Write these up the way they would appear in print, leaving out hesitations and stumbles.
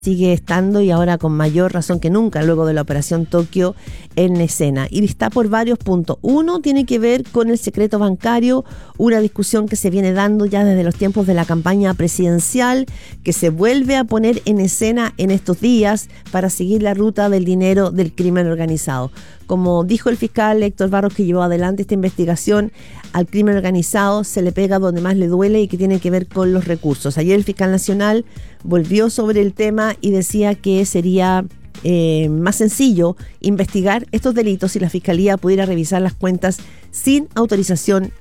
sigue estando, y ahora con mayor razón que nunca, luego de la Operación Tokio, en escena. Y está por varios puntos. Uno tiene que ver con el secreto bancario, una discusión que se viene dando ya desde los tiempos de la campaña presidencial, que se vuelve a poner en escena en estos días para seguir la ruta del dinero del crimen organizado. Como dijo el fiscal Héctor Barros, que llevó adelante esta investigación, al crimen organizado se le pega donde más le duele y que tiene que ver con los recursos. Ayer el fiscal nacional volvió sobre el tema y decía que sería más sencillo investigar estos delitos si la Fiscalía pudiera revisar las cuentas sin autorización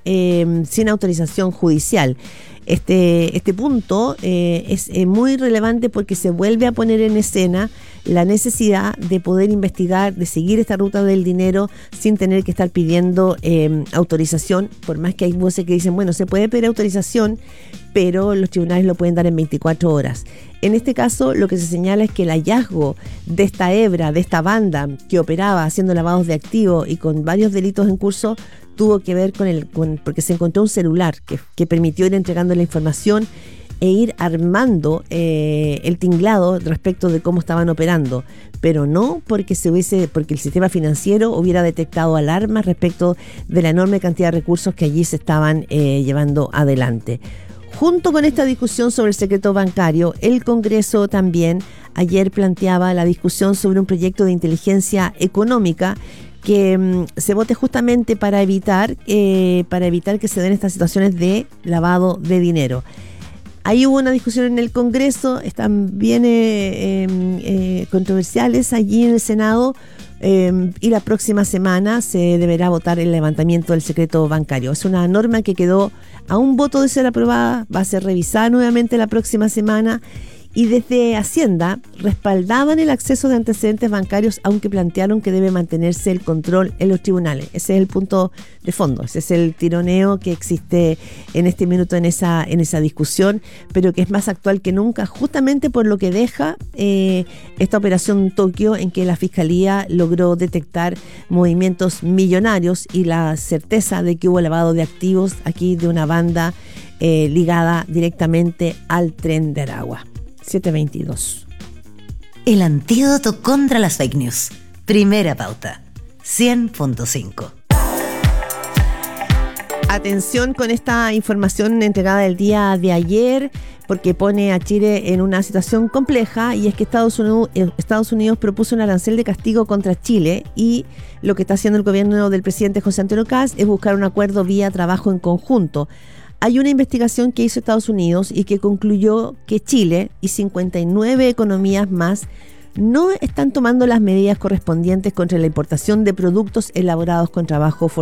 judicial. Este punto es muy relevante porque se vuelve a poner en escena la necesidad de poder investigar, de seguir esta ruta del dinero sin tener que estar pidiendo autorización, por más que hay voces que dicen, bueno, se puede pedir autorización, pero los tribunales lo pueden dar en 24 horas. En este caso, lo que se señala es que el hallazgo de esta hebra, de esta banda que operaba haciendo lavados de activos y con varios delitos en curso, tuvo que ver porque se encontró un celular que permitió ir entregando la información e ir armando el tinglado respecto de cómo estaban operando, pero no porque el sistema financiero hubiera detectado alarmas respecto de la enorme cantidad de recursos que allí se estaban llevando adelante. Junto con esta discusión sobre el secreto bancario, el Congreso también ayer planteaba la discusión sobre un proyecto de inteligencia económica que se vote justamente para evitar que se den estas situaciones de lavado de dinero. Ahí hubo una discusión en el Congreso, están bien controversiales allí en el Senado, y la próxima semana se deberá votar el levantamiento del secreto bancario. Es una norma que quedó a un voto de ser aprobada, va a ser revisada nuevamente la próxima semana, y desde Hacienda respaldaban el acceso de antecedentes bancarios, aunque plantearon que debe mantenerse el control en los tribunales. Ese es el punto de fondo, ese es el tironeo que existe en este minuto en esa discusión, pero que es más actual que nunca, justamente por lo que deja esta operación Tokio, en que la Fiscalía logró detectar movimientos millonarios y la certeza de que hubo lavado de activos aquí de una banda ligada directamente al Tren de Aragua. 7:22. El antídoto contra las fake news. Primera pauta. 100.5. Atención con esta información entregada el día de ayer, porque pone a Chile en una situación compleja, y es que Estados Unidos propuso un arancel de castigo contra Chile, y lo que está haciendo el gobierno del presidente José Antonio Kast es buscar un acuerdo vía trabajo en conjunto. Hay una investigación que hizo Estados Unidos y que concluyó que Chile y 59 economías más no están tomando las medidas correspondientes contra la importación de productos elaborados con trabajo forzado.